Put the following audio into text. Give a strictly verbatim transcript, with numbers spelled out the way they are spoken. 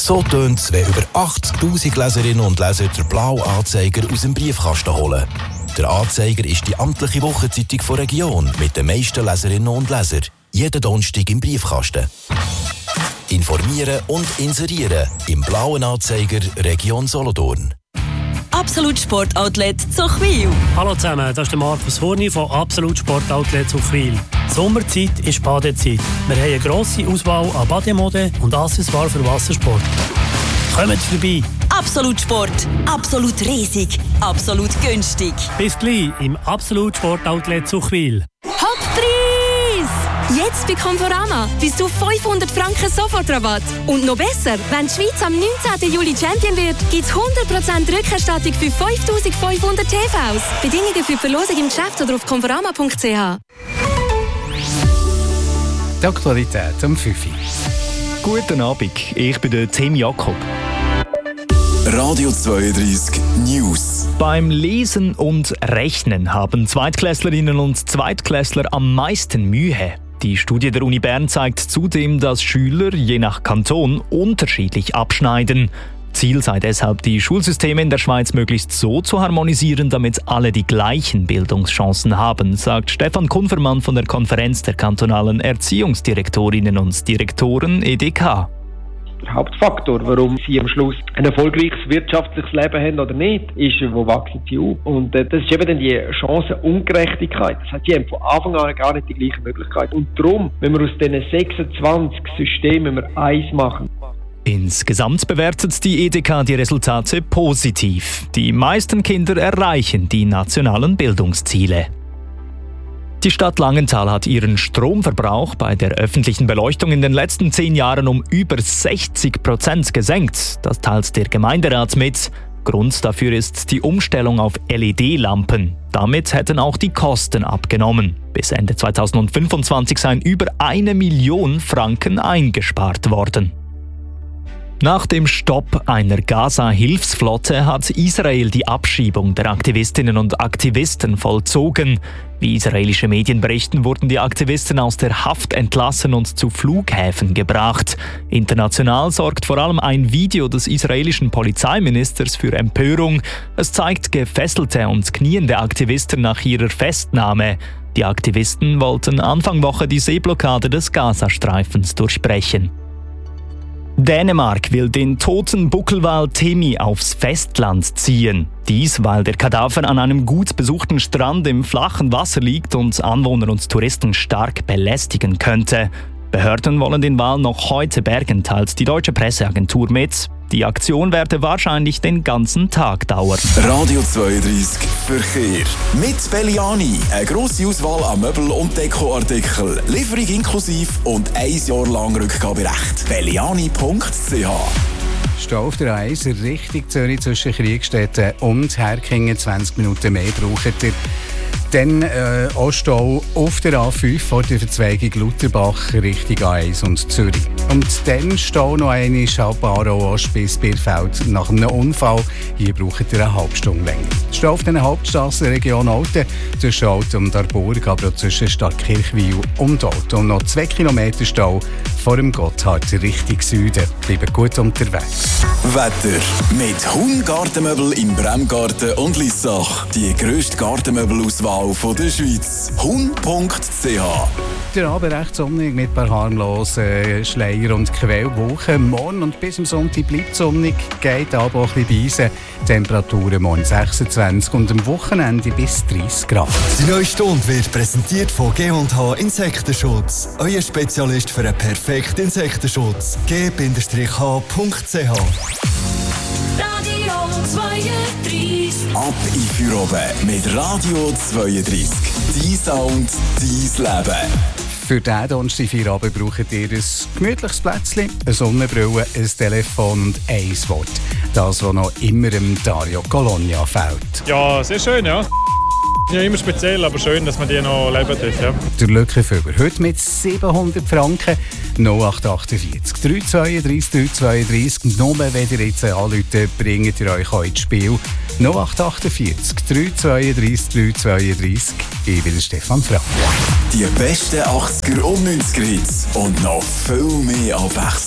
So tönt es, wenn über achtzigtausend Leserinnen und Leser den blauen Anzeiger aus dem Briefkasten holen. Der Anzeiger ist die amtliche Wochenzeitung der Region mit den meisten Leserinnen und Lesern. Jeden Donnerstag im Briefkasten. Informieren und inserieren im blauen Anzeiger Region Solothurn. Absolut Sport Outlet Zuchwil. Hallo zusammen, das ist der Markus Horni von Absolut Sport Outlet Zuchwil. Sommerzeit ist Badezeit. Wir haben eine grosse Auswahl an Bademode und Accessoires für Wassersport. Kommt vorbei. Absolut Sport. Absolut riesig. Absolut günstig. Bis gleich im Absolut Sport Outlet Zuchwil. Hauptpreis! Jetzt bei Conforama bis zu fünfhundert Franken Sofortrabatt. Und noch besser, wenn die Schweiz am neunzehnten Juli Champion wird, gibt es hundert Prozent Rückerstattung für fünftausendfünfhundert T Vs. Bedingungen für die Verlosung im Geschäft oder auf conforama punkt c h. Die Aktualität am fünf Uhr. Guten Abend, ich bin der Tim Jakob. Radio zweiunddreißig News. Beim Lesen und Rechnen haben Zweitklässlerinnen und Zweitklässler am meisten Mühe. Die Studie der Uni Bern zeigt zudem, dass Schüler je nach Kanton unterschiedlich abschneiden. Ziel sei deshalb, die Schulsysteme in der Schweiz möglichst so zu harmonisieren, damit alle die gleichen Bildungschancen haben, sagt Stefan Kunfermann von der Konferenz der kantonalen Erziehungsdirektorinnen und Direktoren E D K. Der Hauptfaktor, warum sie am Schluss ein erfolgreiches wirtschaftliches Leben haben oder nicht, ist, wo wachsen sie auf. Und äh, das ist eben dann die Chancenungerechtigkeit. Das heißt, sie haben von Anfang an gar nicht die gleiche Möglichkeit. Und darum, wenn wir aus diesen sechsundzwanzig Systemen wir eins machen. Insgesamt bewertet die E D K die Resultate positiv. Die meisten Kinder erreichen die nationalen Bildungsziele. Die Stadt Langenthal hat ihren Stromverbrauch bei der öffentlichen Beleuchtung in den letzten zehn Jahren um über sechzig Prozent gesenkt. Das teilt der Gemeinderat mit. Grund dafür ist die Umstellung auf L E D-Lampen. Damit hätten auch die Kosten abgenommen. Bis Ende zweitausendfünfundzwanzig seien über eine Million Franken eingespart worden. Nach dem Stopp einer Gaza-Hilfsflotte hat Israel die Abschiebung der Aktivistinnen und Aktivisten vollzogen. Wie israelische Medien berichten, wurden die Aktivisten aus der Haft entlassen und zu Flughäfen gebracht. International sorgt vor allem ein Video des israelischen Polizeiministers für Empörung. Es zeigt gefesselte und kniende Aktivisten nach ihrer Festnahme. Die Aktivisten wollten Anfang Woche die Seeblockade des Gazastreifens durchbrechen. Dänemark will den toten Buckelwal Temi aufs Festland ziehen. Dies, weil der Kadaver an einem gut besuchten Strand im flachen Wasser liegt und Anwohner und Touristen stark belästigen könnte. Behörden wollen den Wal noch heute bergen, teilt die deutsche Presseagentur mit. Die Aktion werde wahrscheinlich den ganzen Tag dauern. Radio zweiunddreißig Verkehr. Mit Belliani. Eine grosse Auswahl an Möbel- und Dekoartikeln. Lieferung inklusive und ein Jahr lang Rückgaberecht. belliani punkt c h. Stau auf der eins Richtung Zürich zwischen Kriegstetten und Herkingen. zwanzig Minuten mehr braucht ihr. Dann äh, auch Stau auf der A fünf vor der Verzweigung Lutherbach Richtung A eins und Zürich. Und dann Stau noch einmal ab Aarau bis Birfeld nach einem Unfall. Hier braucht ihr eine halbe Stunde länger. Stau auf der Hauptstrassenregion Alten zwischen Alten und Arburg, aber auch zwischen Stadtkirchwil und Alten. Und noch zwei Kilometer Stau vor dem Gotthard Richtung Süden. Bleiben gut unterwegs. Wetter mit Hun Gartenmöbel im Bremgarten und Lissach. Die grösste Gartenmöbelauswahl von der Schweiz. hun punkt c h. Der Abend recht sonnig mit ein paar harmlosen Schleier- und Quellwolken. Morgen und bis zum Sonntag bleibt sonnig, geht aber auch ein bisschen Beise. Temperaturen morgen sechsundzwanzig und am Wochenende bis dreißig Grad. Die neue Stunde wird präsentiert von G und H Insektenschutz. Euer Spezialist für einen perfekten Insektenschutz. g h punkt c h. Radio zweiunddreißig. Ab in Feierabend mit Radio zweiunddreißig. Dein Sound, dein Leben. Für diesen Donnerstag Feierabend braucht ihr ein gemütliches Plätzchen, eine Sonnenbrille, ein Telefon und ein Wort. Das, was noch immer dem Dario Colonia fehlt. Ja, sehr schön, ja. Ja, immer speziell, aber schön, dass man die noch leben darf, ja. Der Lückenfüller heute mit siebenhundert Franken. null acht achtundvierzig drei zweiunddreißig drei zweiunddreißig. Nur wenn ihr jetzt anruft, bringt ihr euch auch ins Spiel. null acht achtundvierzig drei zweiunddreißig drei zweiunddreißig. Ich bin Stefan Frank. Die besten achtziger und neunziger Hits und noch viel mehr Abwechslung.